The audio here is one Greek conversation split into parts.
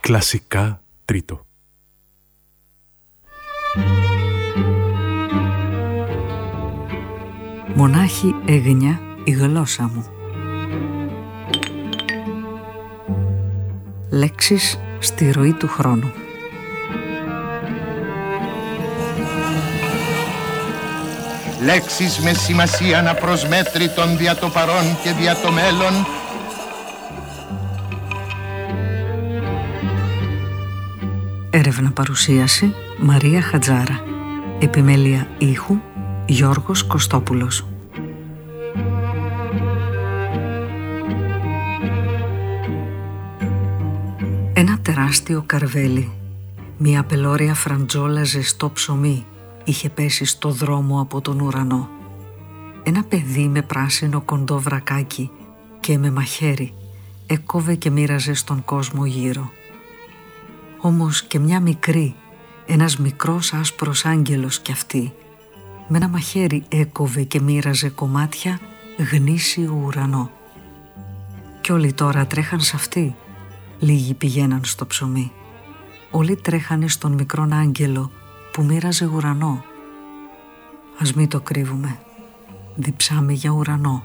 Κλασικά τρίτο. Μονάχη έγνια η γλώσσα μου. Λέξεις στη ροή του χρόνου. Λέξεις με σημασία απροσμέτρητον δια το παρόν και δια το μέλλον. Έρευνα παρουσίαση Μαρία Χατζάρα. Επιμέλεια ήχου Γιώργος Κωστόπουλος. Ένα τεράστιο καρβέλι, μια πελώρια φραντζόλα ζεστό ψωμί είχε πέσει στο δρόμο από τον ουρανό. Ένα παιδί με πράσινο κοντό βρακάκι και με μαχαίρι έκοβε και μοίραζε στον κόσμο γύρω. Όμως και μια μικρή, ένας μικρός άσπρος άγγελος κι αυτή, με ένα μαχαίρι έκοβε και μοίραζε κομμάτια γνήσιου ουρανό. Κι όλοι τώρα τρέχαν σ' αυτή, λίγοι πηγαίναν στο ψωμί. Όλοι τρέχανε στον μικρόν άγγελο που μοίραζε ουρανό. Ας μην το κρύβουμε, διψάμε για ουρανό.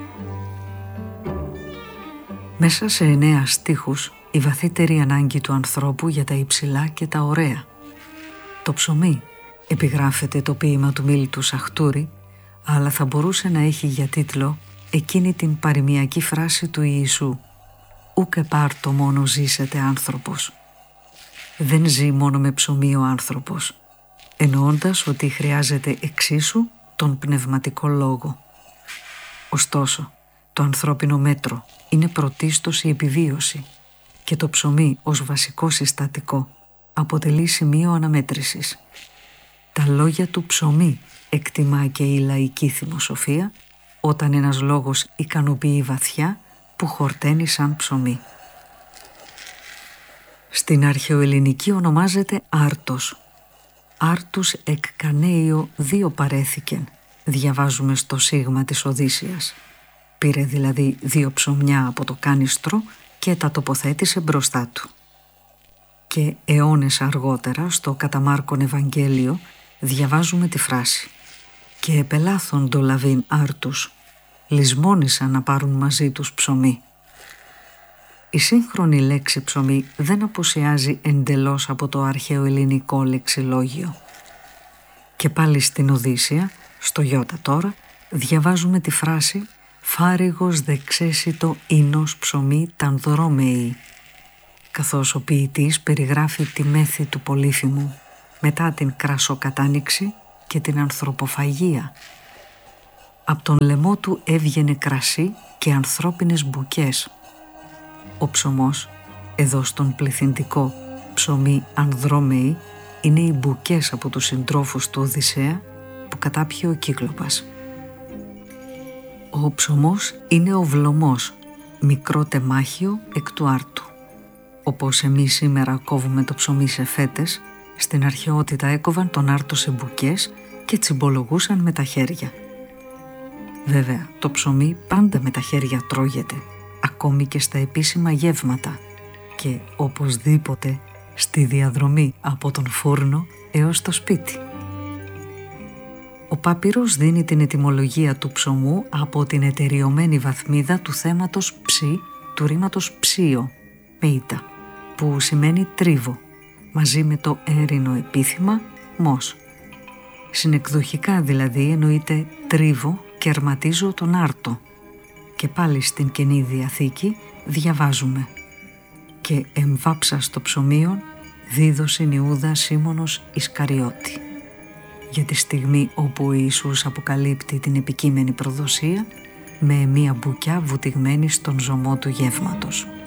Μέσα σε 9 στίχους η βαθύτερη ανάγκη του ανθρώπου για τα υψηλά και τα ωραία. Το ψωμί, επιγράφεται το ποίημα του Μίλτου Σαχτούρη, αλλά θα μπορούσε να έχει για τίτλο εκείνη την παροιμιακή φράση του Ιησού «Ούκε πάρτο μόνο ζήσετε άνθρωπος». Δεν ζει μόνο με ψωμί ο άνθρωπος, εννοώντας ότι χρειάζεται εξίσου τον πνευματικό λόγο. Ωστόσο, το ανθρώπινο μέτρο είναι πρωτίστως η επιβίωση και το ψωμί ως βασικό συστατικό αποτελεί σημείο αναμέτρησης. Τα λόγια του ψωμί εκτιμά και η λαϊκή θυμοσοφία όταν ένας λόγος ικανοποιεί βαθιά που χορταίνει σαν ψωμί. Στην αρχαιοελληνική ονομάζεται άρτος. Άρτους εκ κανέιο 2 παρέθηκεν, διαβάζουμε στο σίγμα της Οδύσσειας. Πήρε δηλαδή 2 ψωμιά από το κάνιστρο και τα τοποθέτησε μπροστά του. Και αιώνες αργότερα στο κατά Μάρκον Ευαγγέλιο διαβάζουμε τη φράση «Και επελάθον το λαβήν άρτους, λησμόνησαν να πάρουν μαζί τους ψωμί». Η σύγχρονη λέξη ψωμί δεν απουσιάζει εντελώς από το αρχαίο ελληνικό λεξιλόγιο. Και πάλι στην Οδύσσεια, στο Ιώτα τώρα, διαβάζουμε τη φράση «Φάριγος δεξέσιτο ίνος ψωμί ταν δρόμεϊ», καθώς ο ποιητής περιγράφει τη μέθη του Πολύφημου μετά την κρασοκατάνιξη και την ανθρωποφαγία. Απ' τον λαιμό του έβγαινε κρασί και ανθρώπινες μπουκές. Ο ψωμός, εδώ στον πληθυντικό ψωμί Ανδρόμεϊ, είναι οι μπουκές από τους συντρόφους του Οδυσσέα που κατάπιε ο Κύκλοπας. Ο ψωμός είναι ο βλωμός, μικρό τεμάχιο εκ του άρτου. Όπως εμείς σήμερα κόβουμε το ψωμί σε φέτες, στην αρχαιότητα έκοβαν τον άρτο σε μπουκές και τσιμπολογούσαν με τα χέρια. Βέβαια, το ψωμί πάντα με τα χέρια τρώγεται, ακόμη και στα επίσημα γεύματα και οπωσδήποτε στη διαδρομή από τον φούρνο έως το σπίτι. Ο Πάπυρος δίνει την ετυμολογία του ψωμού από την εταιρειωμένη βαθμίδα του θέματος ψι, του ρήματος ψίο, με ήτα, που σημαίνει τρίβο, μαζί με το έρινο επίθυμα μος. Συνεκδοχικά δηλαδή εννοείται τρίβο και αρματίζω τον άρτο. Και πάλι στην Καινή Διαθήκη διαβάζουμε «Και εμβάψα στο ψωμίον δίδωσιν Ιούδα Σίμωνος Ισκαριώτη». Για τη στιγμή όπου ο Ιησούς αποκαλύπτει την επικείμενη προδοσία με μία μπουκιά βουτυγμένη στον ζωμό του γεύματος.